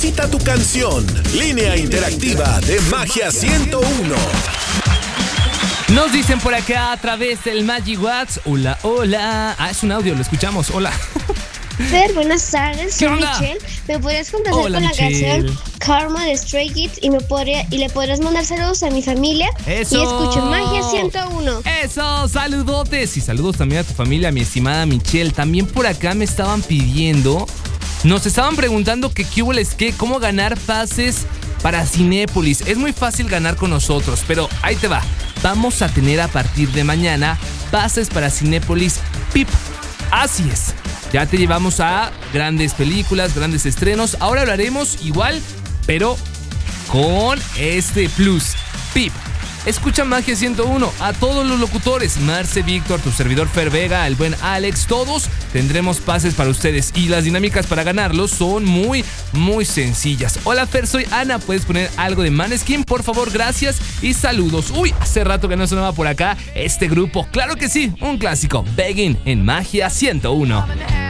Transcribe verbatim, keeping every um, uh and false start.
Cita tu canción. Línea interactiva de Magia ciento uno. Nos dicen por acá a través del Magic Watts. Hola, hola. Ah, es un audio, lo escuchamos. Hola. Fer, buenas tardes, soy onda? Michelle. ¿Me podrías complacer Hola, con la Michelle. canción Karma de Stray Kids? Y, me podría, y le podrías mandar saludos a mi familia. Eso. Y escucho Magia ciento uno. Eso, saludotes. Y saludos también a tu familia, mi estimada Michelle. También por acá me estaban pidiendo, nos estaban preguntando que qué hubo les qué, cómo ganar pases para Cinépolis. Es muy fácil ganar con nosotros, pero ahí te va. Vamos a tener a partir de mañana pases para Cinépolis P I P. Así es. Ya te llevamos a grandes películas, grandes estrenos. Ahora hablaremos igual, pero con este plus. P I P. Escucha Magia ciento uno. A todos los locutores, Marce, Víctor, tu servidor Fer Vega, el buen Alex, todos tendremos pases para ustedes. Y las dinámicas para ganarlos son muy, muy sencillas. Hola Fer, soy Ana. ¿Puedes poner algo de Maneskin? Por favor, gracias y saludos. Uy, hace rato que no sonaba por acá este grupo. Claro que sí, un clásico. Begging en Magia ciento uno.